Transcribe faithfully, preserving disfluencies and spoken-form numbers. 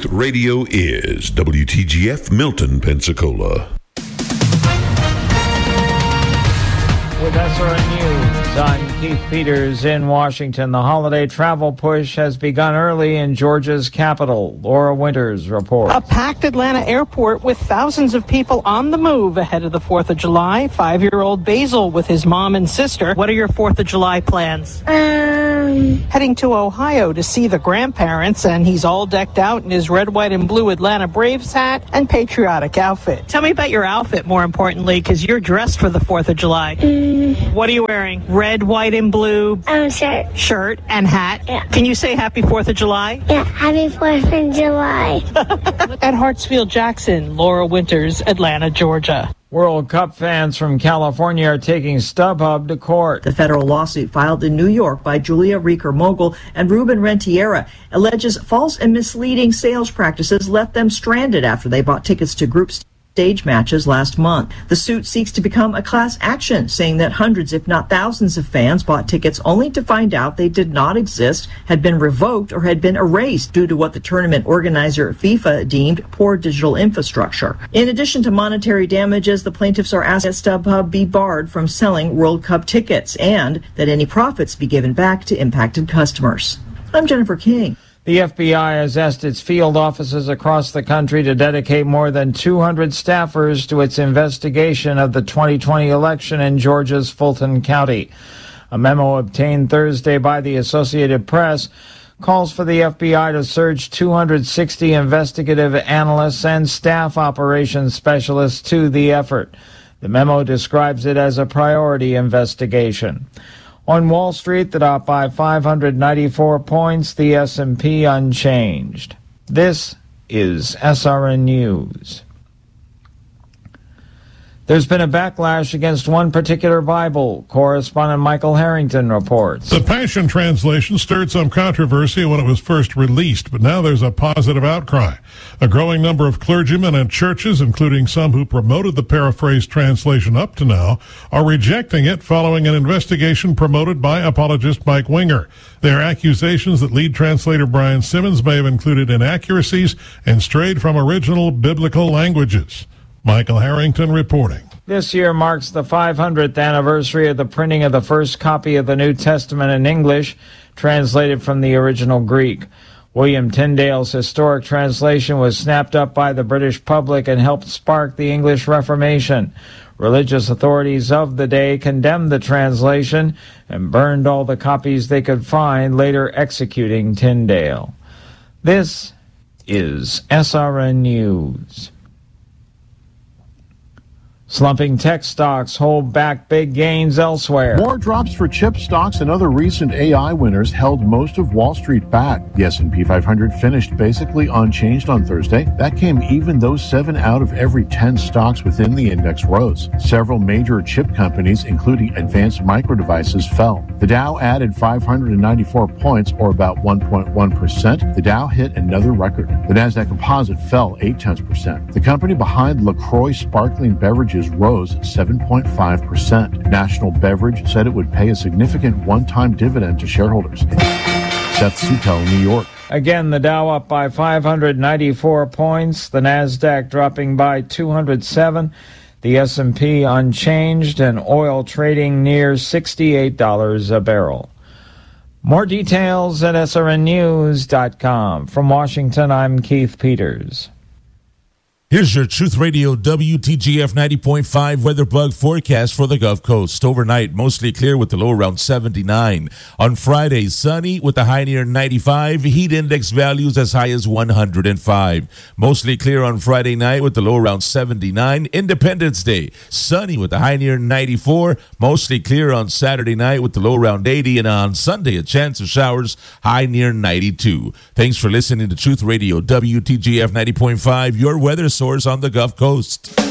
Radio is W T G F Milton, Pensacola. With S R N News, I'm Keith Peters in Washington. The holiday travel push has begun early in Georgia's capital. Laura Winters reports. A packed Atlanta airport with thousands of people on the move ahead of the fourth of July. Five-year-old Basil with his mom and sister. What are your fourth of July plans? Um... Heading to Ohio to see the grandparents, and he's all decked out in his red, white, and blue Atlanta Braves hat and patriotic outfit. Tell me about your outfit, more importantly, because you're dressed for the fourth of July. Mm. What are you wearing? Red, white, and blue? Um, shirt. Shirt and hat? Yeah. Can you say happy fourth of July? Yeah, happy fourth of July. At Hartsfield Jackson, Laura Winters, Atlanta, Georgia. World Cup fans from California are taking StubHub to court. The federal lawsuit filed in New York by Julia Reeker-Mogul and Ruben Rentiera alleges false and misleading sales practices left them stranded after they bought tickets to group stage matches last month. The suit seeks to become a class action, saying that hundreds, if not thousands of fans bought tickets only to find out they did not exist, had been revoked, or had been erased due to what the tournament organizer FIFA deemed poor digital infrastructure. In addition to monetary damages, the plaintiffs are asking that StubHub be barred from selling World Cup tickets and that any profits be given back to impacted customers. I'm Jennifer King. The F B I has asked its field offices across the country to dedicate more than two hundred staffers to its investigation of the twenty twenty election in Georgia's Fulton County. A memo obtained Thursday by the Associated Press calls for the F B I to surge two hundred sixty investigative analysts and staff operations specialists to the effort. The memo describes it as a priority investigation. On Wall Street, the Dow up by five hundred ninety-four points, the S and P unchanged. This is S R N News. There's been a backlash against one particular Bible. Correspondent Michael Harrington reports. The Passion Translation stirred some controversy when it was first released, but now there's a positive outcry. A growing number of clergymen and churches, including some who promoted the paraphrased translation up to now, are rejecting it following an investigation promoted by apologist Mike Winger. There are accusations that lead translator Brian Simmons may have included inaccuracies and strayed from original biblical languages. Michael Harrington reporting. This year marks the five hundredth anniversary of the printing of the first copy of the New Testament in English, translated from the original Greek. William Tyndale's historic translation was snapped up by the British public and helped spark the English Reformation. Religious authorities of the day condemned the translation and burned all the copies they could find, later executing Tyndale. This is S R N News. Slumping tech stocks hold back big gains elsewhere. More drops for chip stocks and other recent A I winners held most of Wall Street back. The S and P five hundred finished basically unchanged on Thursday. That came even though seven out of every ten stocks within the index rose. Several major chip companies, including Advanced Micro Devices, fell. The Dow added five hundred ninety-four points, or about one point one percent. The Dow hit another record. The Nasdaq Composite fell eight tenths percent. The company behind LaCroix Sparkling Beverages rose seven point five percent. National Beverage said it would pay a significant one-time dividend to shareholders. Seth Sutel, New York. Again, the Dow up by five hundred ninety-four points, the Nasdaq dropping by two hundred seven, the S and P unchanged, and oil trading near sixty-eight dollars a barrel. More details at S R N news dot com. From Washington, I'm Keith Peters. Here's your Truth Radio W T G F ninety point five weather bug forecast for the Gulf Coast. Overnight, mostly clear with the low around seventy-nine. On Friday, sunny with the high near ninety-five. Heat index values as high as one hundred five. Mostly clear on Friday night with the low around seventy-nine. Independence Day, sunny with the high near ninety-four. Mostly clear on Saturday night with the low around eighty. And on Sunday, a chance of showers, high near ninety-two. Thanks for listening to Truth Radio W T G F ninety point five, your weather source on the Gulf Coast.